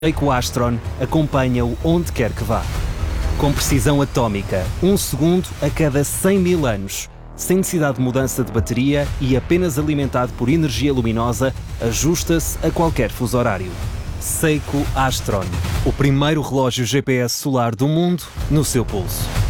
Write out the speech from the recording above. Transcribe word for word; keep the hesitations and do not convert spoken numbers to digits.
Seiko Astron acompanha-o onde quer que vá. Com precisão atómica, um segundo a cada cem mil anos, sem necessidade de mudança de bateria e apenas alimentado por energia luminosa, ajusta-se a qualquer fuso horário. Seiko Astron, o primeiro relógio G P S solar do mundo no seu pulso.